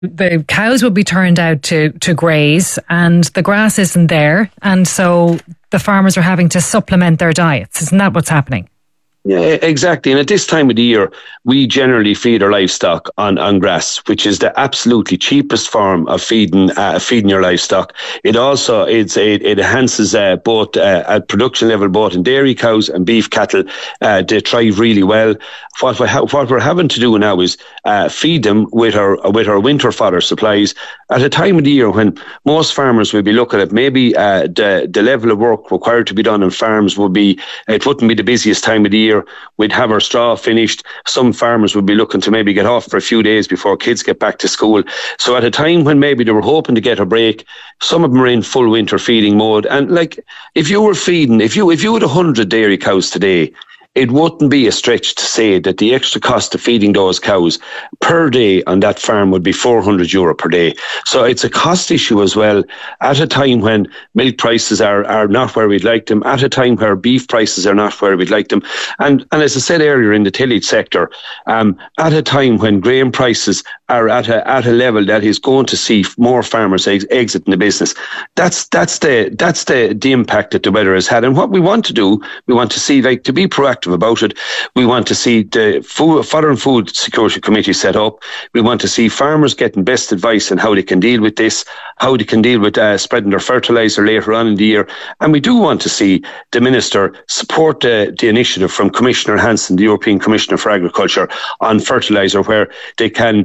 the cows would be turned out to graze and the grass isn't there. And so the farmers are having to supplement their diets. Isn't that what's happening? Yeah, exactly. And at this time of the year, we generally feed our livestock on grass, which is the absolutely cheapest form of feeding your livestock. It also it enhances both at production level, both in dairy cows and beef cattle. They thrive really well. What we're having to do now is feed them with our winter fodder supplies at a time of the year when most farmers will be looking at maybe the level of work required to be done on farms wouldn't be the busiest time of the year. We'd have our straw finished. Some farmers would be looking to maybe get off for a few days before kids get back to school. So at a time when maybe they were hoping to get a break, some of them are in full winter feeding mode. And like, if you had 100 dairy cows today, it wouldn't be a stretch to say that the extra cost of feeding those cows per day on that farm would be €400 per day. So it's a cost issue as well, at a time when milk prices are not where we'd like them, at a time where beef prices are not where we'd like them. And as I said earlier, in the tillage sector, at a time when grain prices are at a level that is going to see more farmers exiting the business. That's the impact that the weather has had. And what we want to do, we want to see, like, to be proactive about it. We want to see the Fodder and Food Security Committee set up. We want to see farmers getting best advice on how they can deal with this, how they can deal with spreading their fertiliser later on in the year. And we do want to see the Minister support the initiative from Commissioner Hansen, the European Commissioner for Agriculture, on fertiliser, where they can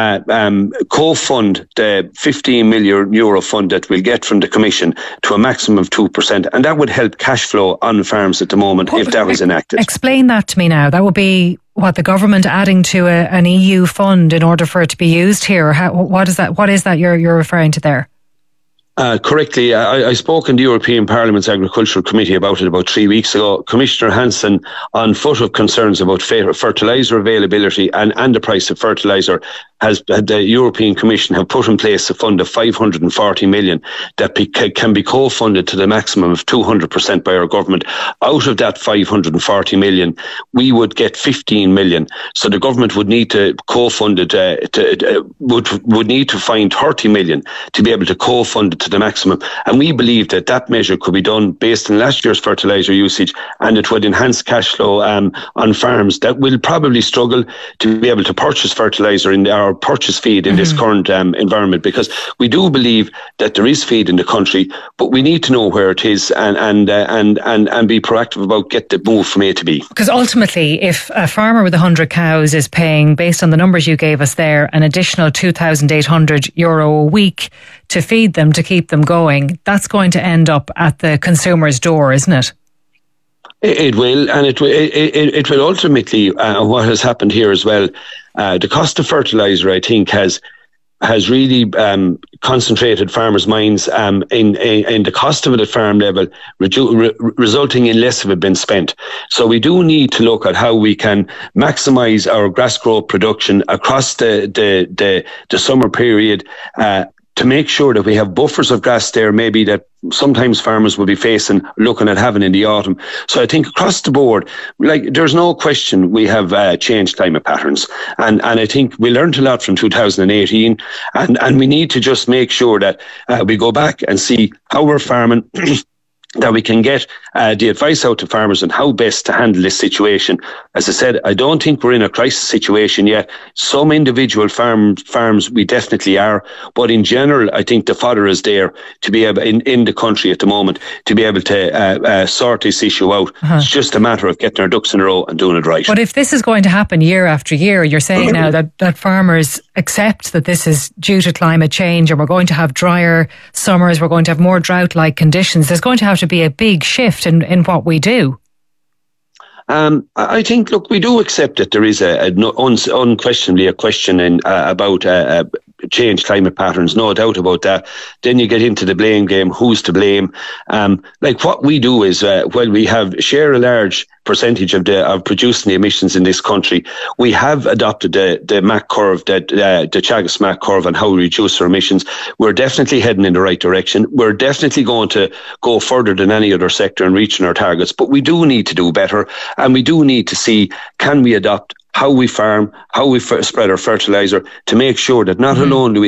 co-fund the €15 million fund that we'll get from the Commission to a maximum of 2%. And that would help cash flow on farms at the moment if that was enacted. Explain that to me now. That would be what, the government adding to an EU fund in order for it to be used here? What is that you're referring to there? Correctly, I spoke in the European Parliament's Agricultural Committee about it about 3 weeks ago. Commissioner Hansen, on foot of concerns about fertiliser availability and the price of fertiliser, the European Commission have put in place a fund of 540 million that can be co-funded to the maximum of 200% by our government. Out of that 540 million, we would get 15 million. So the government would need to co-fund it, would need to find 30 million to be able to co-fund it to the maximum. And we believe that measure could be done based on last year's fertiliser usage, and it would enhance cash flow on farms that will probably struggle to be able to purchase fertiliser or purchase feed in this current environment, because we do believe that there is feed in the country, but we need to know where it is and be proactive about get the move from A to B. Because ultimately, if a farmer with 100 cows is paying, based on the numbers you gave us there, an additional €2,800 a week to feed them, to keep them going, that's going to end up at the consumer's door, isn't it? It will, and it will ultimately, what has happened here as well, the cost of fertiliser, I think, has really concentrated farmers' minds in the cost of it at farm level, resulting in less of it being spent. So we do need to look at how we can maximise our grass growth production across the summer period, to make sure that we have buffers of grass there, maybe that sometimes farmers will be looking at having in the autumn. So I think across the board, like, there's no question we have changed climate patterns. And I think we learned a lot from 2018, and we need to just make sure that we go back and see how we're farming, that we can get the advice out to farmers on how best to handle this situation. As I said, I don't think we're in a crisis situation yet. Some individual farms we definitely are, but in general, I think the fodder is there to be able, in the country at the moment, to be able to sort this issue out. It's just a matter of getting our ducks in a row and doing it right. But if this is going to happen year after year, you're saying now that farmers accept that this is due to climate change, and we're going to have drier summers, we're going to have more drought-like conditions. There's going to have to be a big shift in what we do. I think, look, we do accept that there is unquestionably a question about change climate patterns, no doubt about that. Then you get into the blame game, who's to blame? Like, what we do is, we share a large percentage of producing the emissions in this country. We have adopted the MAC curve, the Teagasc MAC curve, on how we reduce our emissions. We're definitely heading in the right direction. We're definitely going to go further than any other sector in reaching our targets, but we do need to do better, and we do need to see, can we adopt how we farm, how we spread our fertilizer, to make sure that not alone do we